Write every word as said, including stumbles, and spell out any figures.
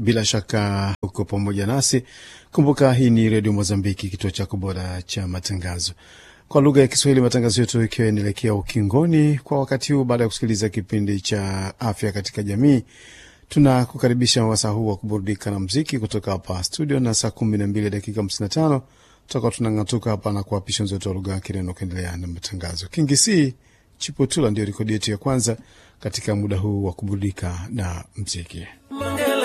Bila shaka uko pamoja nasi. Kumbuka hii ni Radio Mozambiki, kituo chako bora cha matangazo kwa lugha ya Kiswahili. Matangazo yetu ikiwa yanaelekea ukingoni kwa wakati huu, baada ya kusikiliza kipindi cha afya katika jamii. Tunakukaribisha wasaa huu wa kuburudika na muziki kutoka hapa studio, na saa kumi na mbili dakika hamsini na tano tutakuwa tunang'atuka hapa na kuapisha nzoto wa lugha ya Kireno kuendelea na matangazo. Kingisi Chipotula ndio rekodi yetu ya kwanza katika muda huu wa kuburudika na muziki.